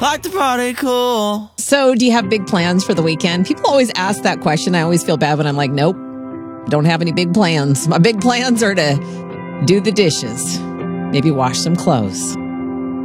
like to party cool. So do you have big plans for the weekend? People always ask that question. I always feel bad when I'm like, nope, don't have any big plans. My big plans are to do the dishes, maybe wash some clothes.